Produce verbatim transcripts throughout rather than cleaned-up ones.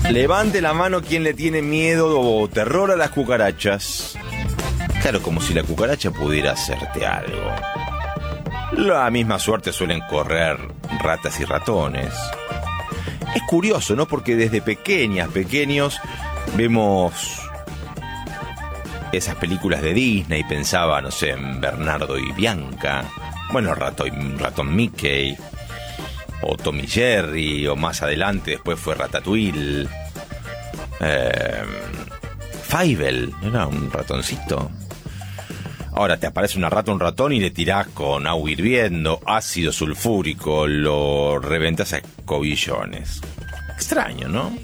Levante la mano quien le tiene miedo o terror a las cucarachas. Claro, como si la cucaracha pudiera hacerte algo. La misma suerte suelen correr ratas y ratones. Es curioso, ¿no? Porque desde pequeñas, pequeños, vemos esas películas de Disney. Pensaba, no sé, en Bernardo y Bianca. Bueno, ratón, ratón Mickey. O Tom y Jerry. O más adelante, después fue Ratatouille. Eh, Fievel, ¿no era un ratoncito? Ahora te aparece una rata, un ratón y le tirás con agua hirviendo, ácido sulfúrico, lo reventás a escobillones. Extraño, ¿no?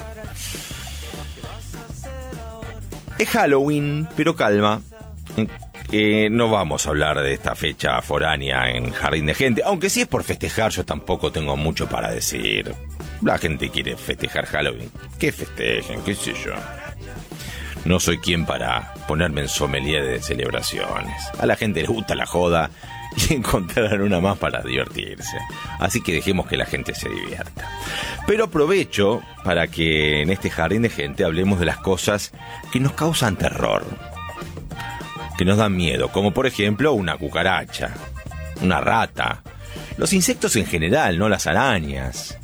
Es Halloween, pero calma. Eh, no vamos a hablar de esta fecha foránea en Jardín de Gente, aunque si es por festejar yo tampoco tengo mucho para decir. La gente quiere festejar Halloween. Que festejen, qué sé yo. No soy quien para ponerme en sommelier de celebraciones. A la gente le gusta la joda y encontrarán una más para divertirse. Así que dejemos que la gente se divierta. Pero aprovecho para que en este Jardín de Gente hablemos de las cosas que nos causan terror, que nos dan miedo, como por ejemplo una cucaracha, una rata, los insectos en general, no las arañas.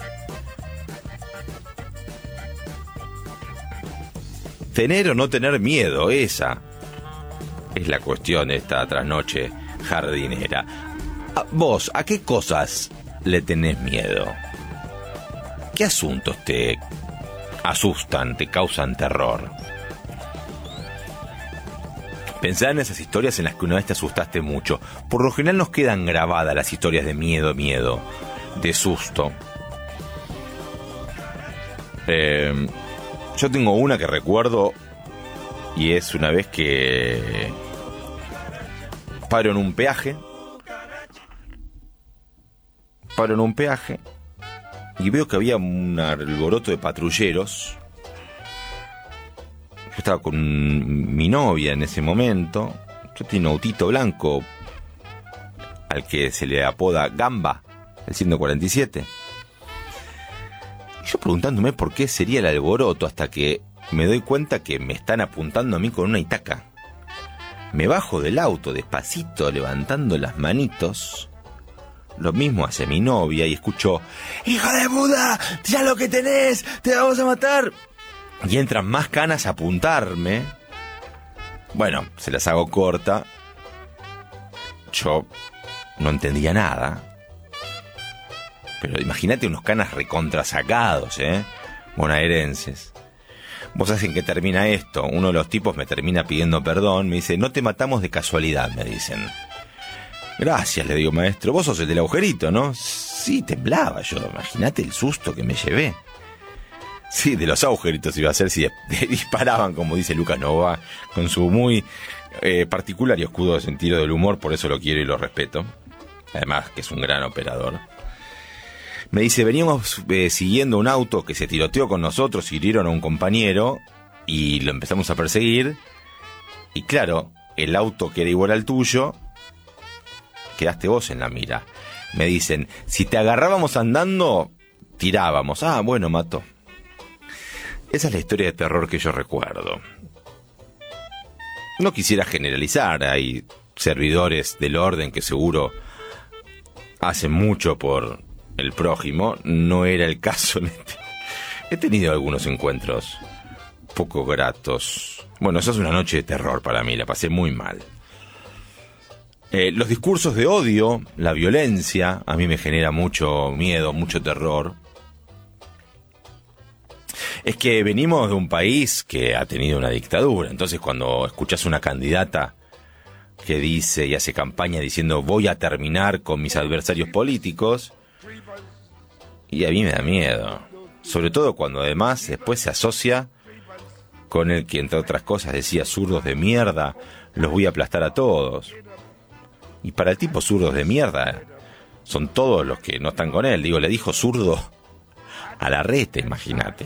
Tener o no tener miedo, esa es la cuestión de esta trasnoche jardinera. Vos, ¿a qué cosas le tenés miedo? ¿Qué asuntos te asustan, te causan terror? Pensá en esas historias en las que una vez te asustaste mucho. Por lo general nos quedan grabadas las historias de miedo, miedo, de susto. Eh... Yo tengo una que recuerdo y es una vez que paro en un peaje, paro en un peaje y veo que había un alboroto de patrulleros. Yo estaba con mi novia en ese momento. Yo tenía un autito blanco al que se le apoda Gamba, el ciento cuarenta y siete. Yo preguntándome por qué sería el alboroto hasta que me doy cuenta que me están apuntando a mí con una itaca. Me bajo del auto despacito, levantando las manitos. Lo mismo hace mi novia y escucho: ¡Hijo de puta! ¡Ya lo que tenés! ¡Te vamos a matar! Y entran más canas a apuntarme. Bueno, se las hago corta. Yo no entendía nada. Pero imagínate unos canas recontrasacados, ¿eh? Bonaerenses. Vos sabés en qué termina esto. Uno de los tipos me termina pidiendo perdón. Me dice: no te matamos de casualidad, me dicen. Gracias, le digo, maestro. Vos sos el del agujerito, ¿no? Sí, temblaba yo. Imagínate el susto que me llevé. Sí, de los agujeritos iba a ser si disparaban, como dice Lucas Nova, con su muy eh, particular y oscuro sentido del humor. Por eso lo quiero y lo respeto. Además que es un gran operador. Me dice: veníamos eh, siguiendo un auto que se tiroteó con nosotros, hirieron a un compañero y lo empezamos a perseguir. Y claro, el auto que era igual al tuyo, quedaste vos en la mira. Me dicen: si te agarrábamos andando, tirábamos. Ah, bueno, mató. Esa es la historia de terror que yo recuerdo. No quisiera generalizar, hay servidores del orden que seguro hacen mucho por el prójimo. No era el caso en este. He tenido algunos encuentros poco gratos. Bueno, esa es una noche de terror para mí, la pasé muy mal. Eh, los discursos de odio, la violencia, a mí me genera mucho miedo, mucho terror. Es que venimos de un país que ha tenido una dictadura, entonces cuando escuchas una candidata que dice y hace campaña diciendo: voy a terminar con mis adversarios políticos, y a mí me da miedo, sobre todo cuando además después se asocia con el que entre otras cosas decía: zurdos de mierda, los voy a aplastar a todos. Y para el tipo zurdos de mierda son todos los que no están con él. Digo, le dijo zurdo a la reta, imagínate.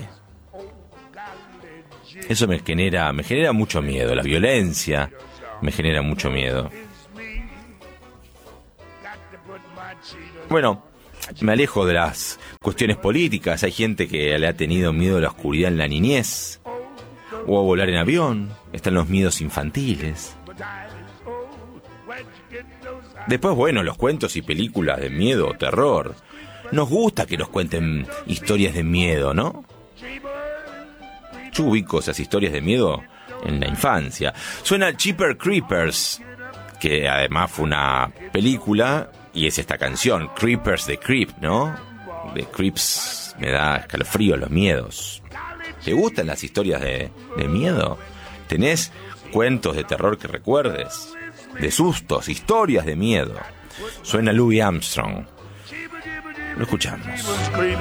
Eso me genera, me genera mucho miedo, la violencia me genera mucho miedo. Bueno, Me alejo de las cuestiones políticas. Hay gente que le ha tenido miedo a la oscuridad en la niñez, o a volar en avión. Están los miedos infantiles. Después, bueno, los cuentos y películas de miedo o terror. Nos gusta que nos cuenten historias de miedo, ¿no? Yo ubico esas historias de miedo en la infancia. Suena Cheaper Creepers, que además fue una película, y es esta canción, Creepers de Creep, ¿no? De Creeps me da escalofrío los miedos. ¿Te gustan las historias de, de miedo? ¿Tenés cuentos de terror que recuerdes? De sustos, historias de miedo. Suena Louis Armstrong. Lo escuchamos.